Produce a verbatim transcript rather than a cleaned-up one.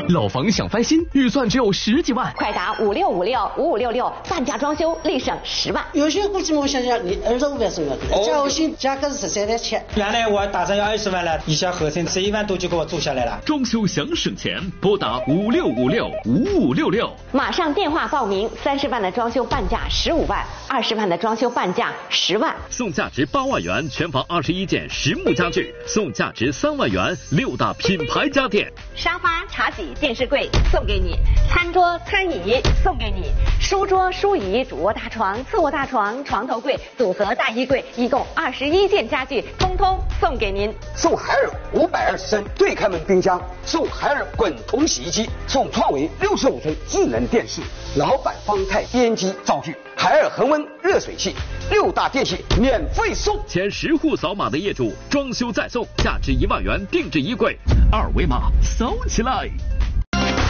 老房想翻新，预算只有十几万， 快打五六五六五五六六，半价装修立省十万。 有些估计我想想，你二十五万左右的，加我新价格是十三点七。 原来我打算要二十万了，一下合成十一万多就给我做下来了。 装修想省钱，拨打五六五六五五六六， 马上电话报名。三十万的装修半价十五万，二十万的装修半价十万， 送价值八万元全房二十一件实木家具，送价值三万元六大品牌家电。 沙发、茶几、电视柜送给你，餐桌、餐椅送给你，书桌、书椅、主卧大床、次卧大床、床头柜、组合大衣柜，一共二十一件家具，通通送给您。 送海尔五百二十升对开门冰箱，送海尔滚筒洗衣机，送创维六十五寸智能电视，老板方太编机灶具，海尔恒温热水器，六大电器免费送。 前十户扫码的业主装修再送，价值一万元定制衣柜，二维码扫起来。